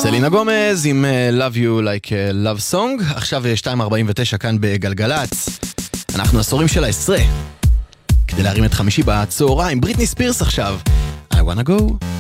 סלינה גומז עם Love You Like a Love Song. עכשיו 2:49 כאן בגלגלץ. אנחנו עשורים של ה-10 כדי להרים את חמישי בצהריים. בריטני ספירס עכשיו, I wanna go.